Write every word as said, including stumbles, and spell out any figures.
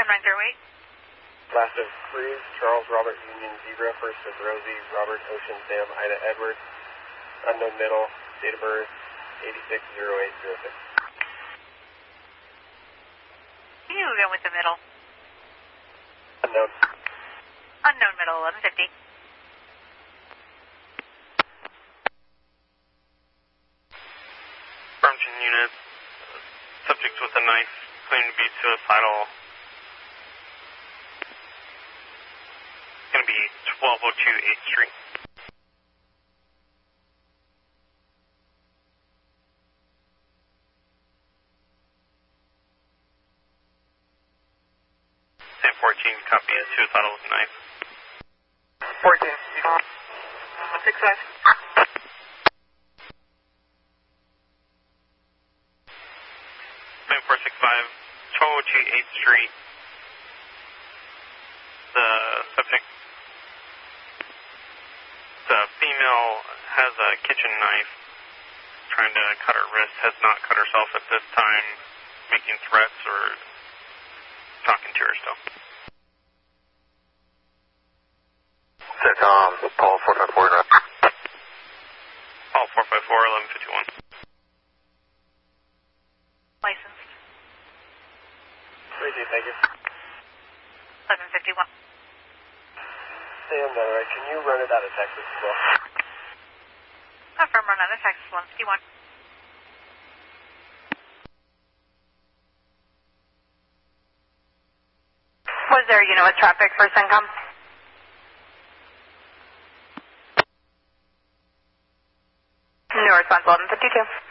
ten nine zero eight. Last of Cruz, Charles Robert Union Zebra, first of Rosie, Robert Ocean Sam Ida Edward, unknown middle, date of birth eighty-six oh eight oh six. Can you go with the middle? Unknown. Unknown middle, eleven fifty. Brampton unit, subject with a knife, claimed to be suicidal. It's going to be twelve oh two eighth Street. ten fourteen, copy, suicidal with a knife. fourteen. six five. four six five, twelve oh two eighth Street. The subject, the female has a kitchen knife, trying to cut her wrist, has not cut herself at this time, making threats or talking to her still. Set, um, Paul four five four. Paul four five four, eleven fifty-one. Licensed. Thank you. eleven fifty-one. Sam, uh, can you run it out of Texas as well? Affirm, run out of Texas, eleven fifty-one. Was there, you know, with traffic for CENTCOM? No response, eleven fifty-two.